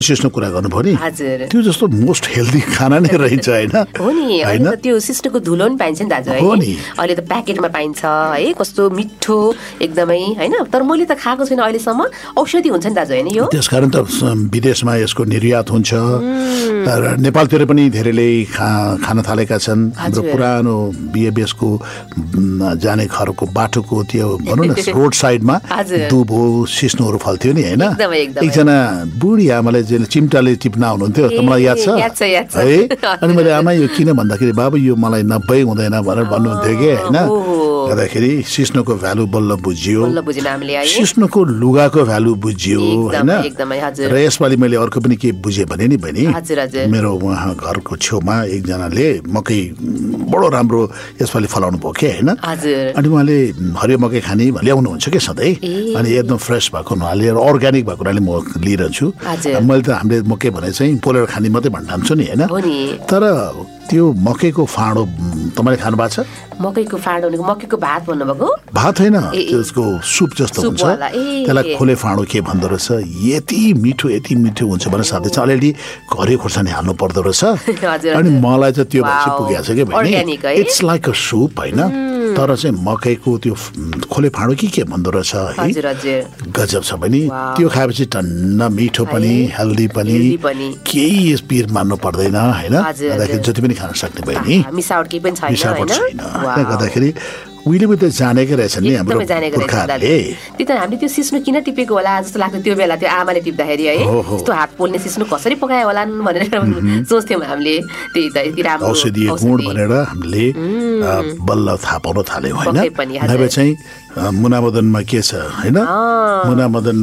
सिस्नो कुरा गर्नुभयो नि हजुर त्यो जस्तो मोस्ट हेल्दी खाना नै रहन्छ हैन हो नि अहिले त त्यो सिस्नोको धुलो पनि पाइन्छ नि दाजु है हो नि। अहिले त प्याकेटमा पाइन्छ है कस्तो मिठो एकदमै हैन तर मैले त खाएको छैन अहिलेसम्म औषधि हुन्छ नि दाजु हैन यो त्यसकारण त विदेशमा यसको निर्यात हुन्छ र नेपालतिर पनि धेरैले खान थालेका छन् हाम्रो पुरानो बिएबीएसको जाने घरको बाटोको त्यो भनौँ न रोड साइडमा दुबो सिस्नोहरू फल्थ्यो नि हैन एकजना बुढी आमाले चिम्टाले टिप्न आउनुहुन्थ्यो मलाई याद छ है अनि मैले आमा यो किन भन्दाखेरि बाबु यो मलाई 90 हुँदैन भनेर भन्नुहुन्थ्यो कि हैन गर्दाखेरि सिस्नोको भ्यालु बल्ल बुझियो सिस्नोको लुगाको भ्यालु बुझियो हैन र यसपालि मैले अर्को पनि के बुझेँ भने नि बहिनी मेरो उहाँ घरको छेउमा एकजनाले मकै बडो राम्रो यसपालि फलाउनु भयो के हैन अनि उहाँले हरियो मकै खाने ल्याउनुहुन्छ के सधैँ अनि एकदम फ्रेस भएको हुनाले अर्ग्यानिक भएको हुनाले म लिइरहन्छु मैले त हामीले मकै भने चाहिँ पोलेर खाने मात्रै भन्छु नि हैन तर त्यो मकैको फाँडो तपाईले खानु भएको छ मकैको फाँडो भनेको मकैको भात भन्नुभएको भात होइन त्यसको सुप जस्तो हुन्छ त्यसलाई खोले फाँडो के भन्दो रहेछ यति मिठो हुन्छ भने साथै चाहिँ अलिअलि घरे खोर्सानी हाल्नु पर्दो रहेछ अनि मलाई चाहिँ त्यो भाषा पुगेको छ कि बहिनी इट्स लाइक अ सुप हैन तर चाहिँ मकैको त्यो खोले फाँडो के भन्दो रहेछ है गजब छ बहिनी त्यो खाएपछि टन्न मिठो पनि हेल्दी पनि केही यस पिर मान्नु पर्दैन हैन जति पनि खान सक्ने बहिनी मिसावट केही पनि छैन हैन गर्दाखेरि उहिले त जानेकै रहेछन् नि हाम्रो पुर्खाहरूले त्यही त हामीले त्यो सिस्नो किन टिपेको होला जस्तो लाग्थ्यो त्यो बेला त्यो आमाले टिप्दाखेरि है यस्तो हात पोल्ने सिस्नो कसरी पकायो होला भनेर सोच्थ्यौँ हामीले त्यही त यति राम्रो औषधीय गुण भनेर हामीले बल्ल थाहा पाउन थाल्यौँ हैन नभए चाहिँ मुनामदनमा के छ हैन मुनामदन